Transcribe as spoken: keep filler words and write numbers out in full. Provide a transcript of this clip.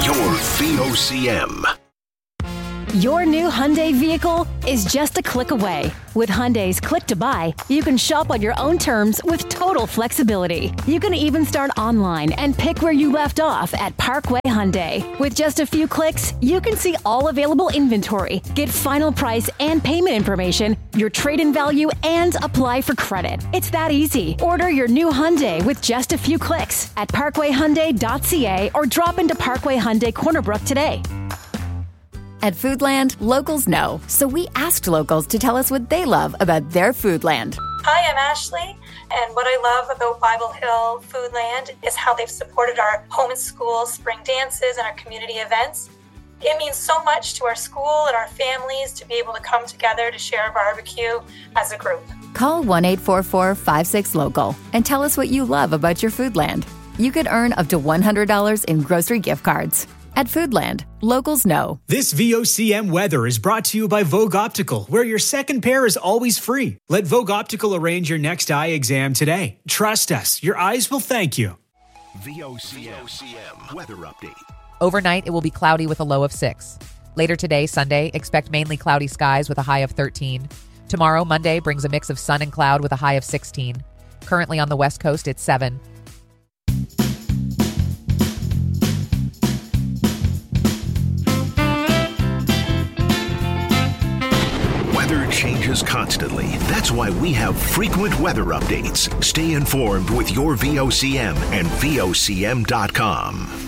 Your V O C M. Your new Hyundai vehicle is just a click away. With Hyundai's Click to Buy, you can shop on your own terms with total flexibility. You can even start online and pick where you left off at Parkway Hyundai. With just a few clicks, you can see all available inventory, get final price and payment information, your trade-in value, and apply for credit. It's that easy. Order your new Hyundai with just a few clicks at parkway hyundai dot c a or drop into Parkway Hyundai Corner Brook today. At Foodland, locals know, so we asked locals to tell us what they love about their Foodland. Hi, I'm Ashley, and what I love about Bible Hill Foodland is how they've supported our home and school spring dances and our community events. It means so much to our school and our families to be able to come together to share a barbecue as a group. Call one eight four four, five six, local and tell us what you love about your Foodland. You could earn up to one hundred dollars in grocery gift cards. At Foodland, locals know. This V O C M weather is brought to you by Vogue Optical, where your second pair is always free. Let Vogue Optical arrange your next eye exam today. Trust us, your eyes will thank you. V O C M weather update. Overnight, it will be cloudy with a low of six. Later today, Sunday, expect mainly cloudy skies with a high of thirteen. Tomorrow, Monday, brings a mix of sun and cloud with a high of sixteen. Currently on the West Coast, it's seven. Weather changes constantly. That's why we have frequent weather updates. Stay informed with your V O C M and V O C M dot com.